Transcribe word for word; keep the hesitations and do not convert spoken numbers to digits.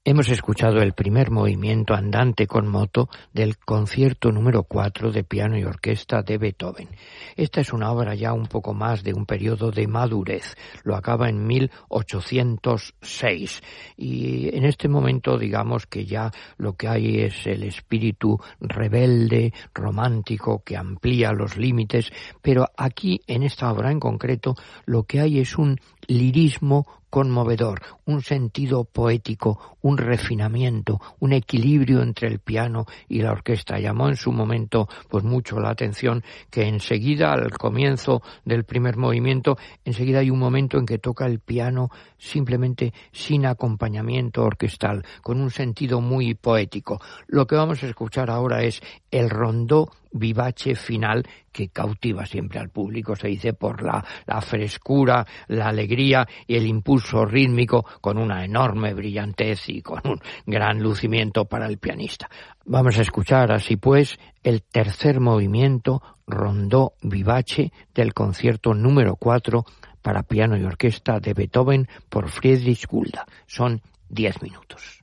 Hemos escuchado el primer movimiento andante con moto del concierto número cuatro de piano y orquesta de Beethoven. Esta es una obra ya un poco más de un periodo de madurez. Lo acaba en mil ochocientos seis. Y en este momento, digamos que ya lo que hay es el espíritu rebelde, romántico, que amplía los límites. Pero aquí, en esta obra en concreto, lo que hay es un lirismo conmovedor, un sentido poético, un refinamiento, un equilibrio entre el piano y la orquesta. Llamó en su momento pues mucho la atención que enseguida, al comienzo del primer movimiento, enseguida hay un momento en que toca el piano simplemente sin acompañamiento orquestal, con un sentido muy poético. Lo que vamos a escuchar ahora es el rondó vivace final, que cautiva siempre al público, se dice, por la, la frescura, la alegría y el impulso rítmico, con una enorme brillantez y con un gran lucimiento para el pianista. Vamos a escuchar así pues el tercer movimiento, rondó vivace, del concierto número cuatro para piano y orquesta de Beethoven por Friedrich Gulda. Son diez minutos.